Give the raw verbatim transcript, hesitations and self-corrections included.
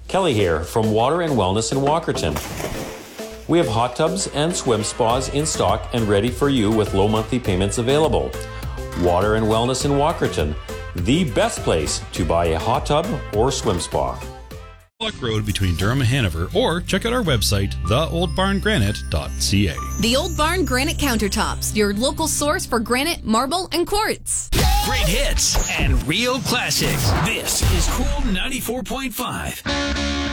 Kelly here from Water and Wellness in Walkerton. We have hot tubs and swim spas in stock and ready for you with low monthly payments available. Water and Wellness in Walkerton, the best place to buy a hot tub or swim spa. Road between Durham and Hanover, or check out our website, the old barn granite dot c a. The Old Barn Granite Countertops, your local source for granite, marble, and quartz. Great hits and real classics. This is Cool ninety-four point five.